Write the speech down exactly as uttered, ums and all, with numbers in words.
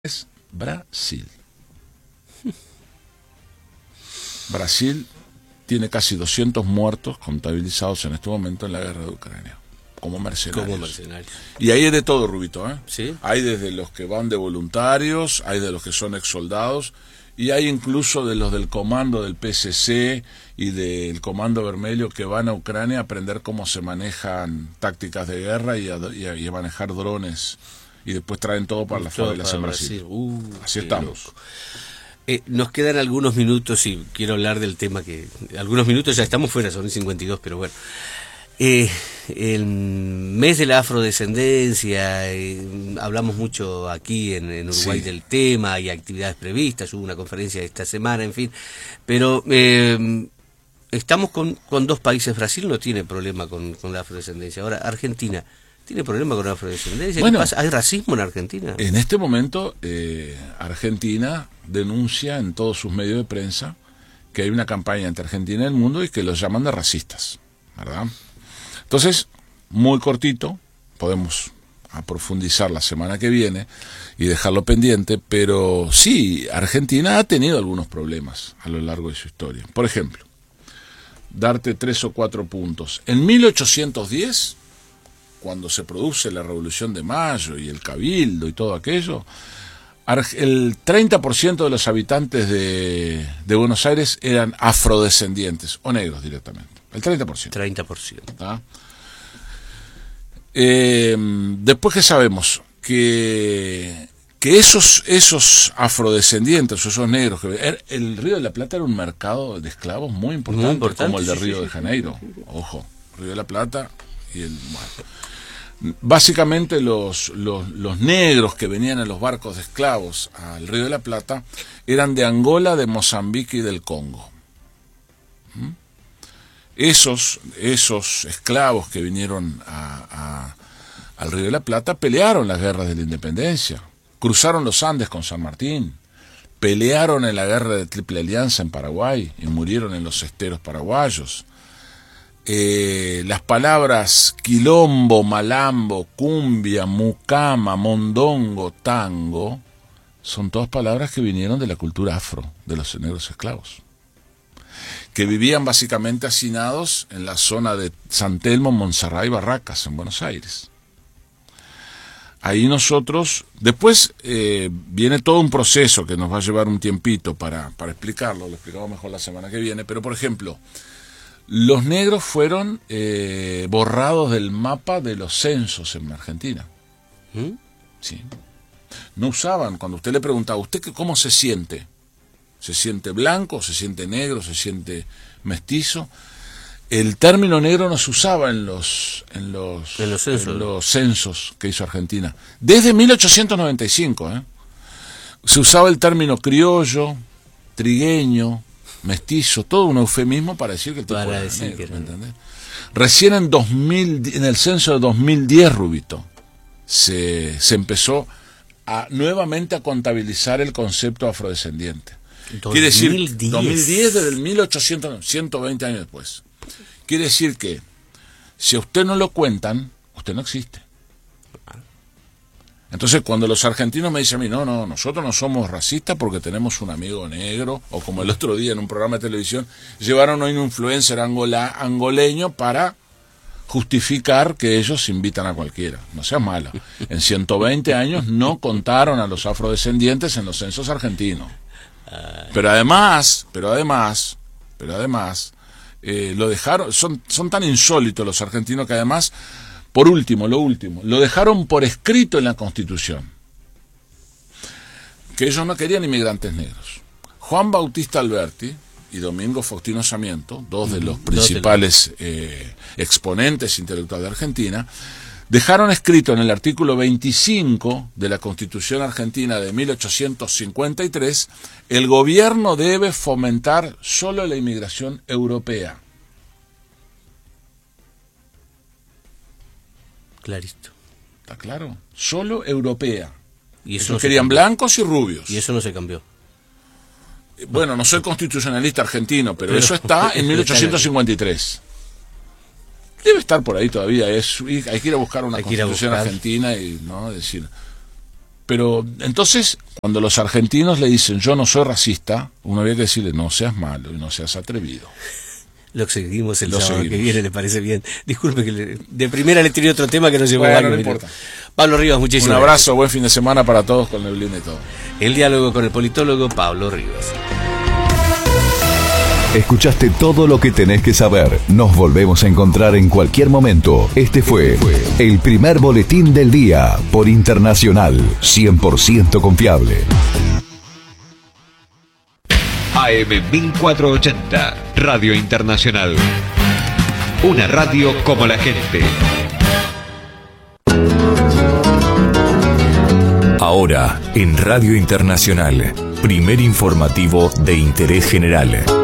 es Brasil. Brasil tiene casi doscientos muertos contabilizados en este momento en la guerra de Ucrania, como mercenarios. Como mercenarios. Y ahí hay de todo, Rubito, ¿eh? ¿Sí? Hay desde los que van de voluntarios, hay de los que son ex soldados, y hay incluso de los del comando del P S C y del Comando Vermelho que van a Ucrania a aprender cómo se manejan tácticas de guerra y a, y a, y a manejar drones. Y después traen todo para las favelas en Brasil. Brasil. Uh, Así estamos. Eh, nos quedan algunos minutos y quiero hablar del tema que... Algunos minutos ya estamos fuera, son cincuenta y dos, pero bueno. Eh, el mes de la afrodescendencia, eh, hablamos mucho aquí en, en Uruguay sí. del tema, hay actividades previstas, hubo una conferencia esta semana, en fin. Pero eh, estamos con, con dos países. Brasil no tiene problema con, con la afrodescendencia. Ahora, Argentina... ¿Tiene problema con la afrodescendencia? Bueno, ¿Qué pasa? ¿Hay racismo en Argentina? En este momento, eh, Argentina denuncia en todos sus medios de prensa que hay una campaña entre Argentina y el mundo y que los llaman de racistas, ¿verdad? Entonces, muy cortito, podemos a profundizar la semana que viene y dejarlo pendiente, pero sí, Argentina ha tenido algunos problemas a lo largo de su historia. Por ejemplo, darte tres o cuatro puntos. En mil ochocientos diez... cuando se produce la Revolución de Mayo y el Cabildo y todo aquello, el treinta por ciento de los habitantes de, de Buenos Aires eran afrodescendientes, o negros directamente. El treinta por ciento. treinta por ciento. ¿Ah? Eh, después que sabemos que, que esos, esos afrodescendientes, esos negros, que el, el Río de la Plata era un mercado de esclavos muy importante, muy importante como el de Río sí, sí, de Janeiro. Ojo, Río de la Plata y el... Bueno, básicamente los, los, los negros que venían en los barcos de esclavos al Río de la Plata eran de Angola, de Mozambique y del Congo. ¿Mm? Esos, esos esclavos que vinieron a, a, al Río de la Plata pelearon las guerras de la independencia, cruzaron los Andes con San Martín, pelearon en la guerra de Triple Alianza en Paraguay y murieron en los esteros paraguayos. Eh, las palabras quilombo, malambo, cumbia, mucama, mondongo, tango, son todas palabras que vinieron de la cultura afro, de los negros esclavos, que vivían básicamente hacinados en la zona de San Telmo, Montserrat y Barracas, en Buenos Aires. Ahí nosotros, después eh, viene todo un proceso que nos va a llevar un tiempito para, para explicarlo, lo explicamos mejor la semana que viene, pero por ejemplo, los negros fueron eh, borrados del mapa de los censos en Argentina. ¿Mm? Sí. No usaban, cuando usted le preguntaba, ¿usted cómo se siente? ¿Se siente blanco? ¿Se siente negro? ¿Se siente mestizo? El término negro no se usaba en los, en los, en los, censos. En los censos que hizo Argentina. Desde mil ochocientos noventa y cinco, ¿eh? Se usaba el término criollo, trigueño, mestizo, todo un eufemismo para decir que el tipo para era decir negro, que era... ¿me entendés? Recién en dos mil, en el censo de dos mil diez, Rubito, se, se empezó a nuevamente a contabilizar el concepto afrodescendiente. Quiere decir, dos mil diez desde el mil ochocientos, ciento veinte años después. Quiere decir que si a usted no lo cuentan, usted no existe. Entonces, cuando los argentinos me dicen a mí, no, no, nosotros no somos racistas porque tenemos un amigo negro, o como el otro día en un programa de televisión, llevaron a un influencer angola, angoleño para justificar que ellos invitan a cualquiera. No seas mala. En ciento veinte años no contaron a los afrodescendientes en los censos argentinos. Pero además, pero además, pero además, eh, lo dejaron, son, son tan insólitos los argentinos que además... Por último, lo último, lo dejaron por escrito en la Constitución, que ellos no querían inmigrantes negros. Juan Bautista Alberti y Domingo Faustino Sarmiento, dos de los principales eh, exponentes intelectuales de Argentina, dejaron escrito en el artículo veinticinco de la Constitución Argentina de mil ochocientos cincuenta y tres, el gobierno debe fomentar solo la inmigración europea. Clarito. ¿Está claro? Solo europea. Y eso no querían blancos y rubios. Y eso no se cambió. Bueno, no soy constitucionalista argentino, pero, pero eso está en mil ochocientos cincuenta y tres. Debe estar por ahí todavía. Es, hay que ir a buscar una constitución argentina y no decir. pero entonces, cuando los argentinos le dicen yo no soy racista, uno había que decirle no seas malo y no seas atrevido. Lo seguimos el Lo sábado seguimos. que viene, ¿le parece bien? Disculpe que le, de primera le tiré otro tema que nos llevó Bueno, varios no minutos. importa. Pablo Rivas, muchísimas Un abrazo, gracias. buen fin de semana para todos con Neblina y todo. El diálogo con el politólogo Pablo Rivas. Escuchaste todo lo que tenés que saber. Nos volvemos a encontrar en cualquier momento. Este fue el primer boletín del día por Internacional, cien por ciento confiable. A M mil cuatrocientos ochenta, Radio Internacional. Una radio como la gente. Ahora, en Radio Internacional, primer informativo de interés general.